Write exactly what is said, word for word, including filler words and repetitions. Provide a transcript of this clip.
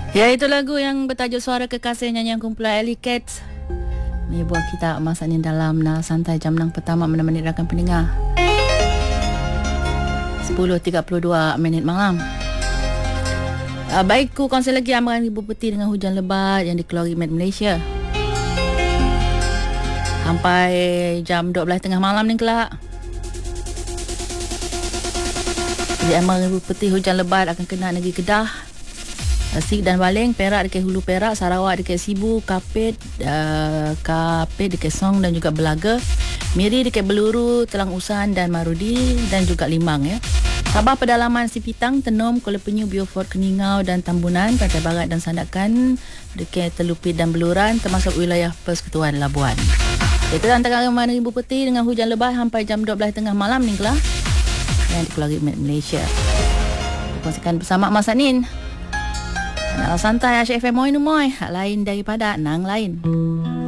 Ya, itu lagu yang bertajuk Suara Kekasih nyanyian kumpulan Alley Cats. Ini buat kita masa ni dalam Nal Santai jam enam pertama menemani rakan pendengar. sepuluh tiga puluh dua minit malam. Uh, baik, ku kongsi lagi amaran Ibu Peti dengan hujan lebat yang dikeluari Met Malaysia. Sampai jam dua belas tiga puluh malam ni kelak. Jadi amaran Ibu Peti hujan lebat akan kena negeri Kedah, Tasik dan Baling, Perak dekat Hulu Perak, Sarawak dekat Sibu, Kapit, uh, Kapit dekat Song dan juga Belaga, Miri dekat Beluru, Telang Usan dan Marudi dan juga Limang ya. Sabah pedalaman Sipitang, Tenom, Kuala Penyu, Beaufort, Keningau dan Tambunan, Pantai Barat dan Sandakan dekat Telupit dan Beluran termasuk wilayah Persekutuan Labuan. Itu antara mana Ibu Peti dengan hujan lebat sampai jam dua belas tiga puluh malam ni kelah yang dikeluari Met Malaysia. Kongsikan bersama Mas Anin. Nal Santai Asyik F M Moy Numoy, lain daripada nang lain.